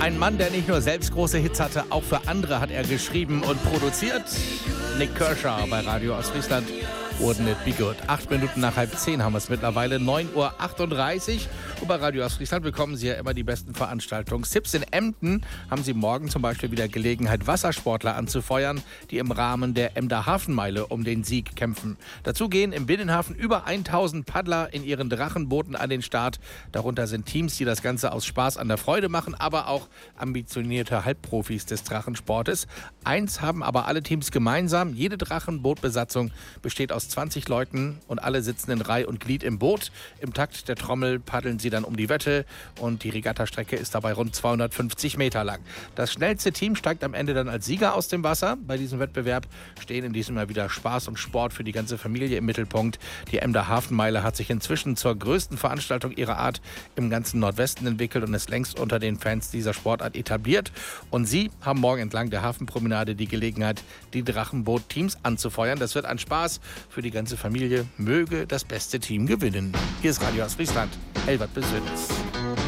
Ein Mann, der nicht nur selbst große Hits hatte, auch für andere hat er geschrieben und produziert. Nick Kershaw bei Radio Ostfriesland. Wouldn't it be good? 8 Minuten nach 9:30 haben wir es mittlerweile, 9:38 Uhr. Und bei Radio Ostfriesland bekommen Sie ja immer die besten Veranstaltungstipps. In Emden haben Sie morgen zum Beispiel wieder Gelegenheit, Wassersportler anzufeuern, die im Rahmen der Emder Hafenmeile um den Sieg kämpfen. Dazu gehen im Binnenhafen über 1000 Paddler in ihren Drachenbooten an den Start. Darunter sind Teams, die das Ganze aus Spaß an der Freude machen, aber auch ambitionierte Halbprofis des Drachensportes. Eins haben aber alle Teams gemeinsam: jede Drachenbootbesatzung besteht aus 20 Leuten und alle sitzen in Reih und Glied im Boot. Im Takt der Trommel paddeln sie dann um die Wette und die Regattastrecke ist dabei rund 250 Meter lang. Das schnellste Team steigt am Ende dann als Sieger aus dem Wasser. Bei diesem Wettbewerb stehen in diesem Jahr wieder Spaß und Sport für die ganze Familie im Mittelpunkt. Die Emder Hafenmeile hat sich inzwischen zur größten Veranstaltung ihrer Art im ganzen Nordwesten entwickelt und ist längst unter den Fans dieser Sportart etabliert. Und Sie haben morgen entlang der Hafenpromenade die Gelegenheit, die Drachenboot-Teams anzufeuern. Das wird ein Spaß für die ganze Familie. Möge das beste Team gewinnen. Hier ist Radio Ostfriesland. Elbert Besönes.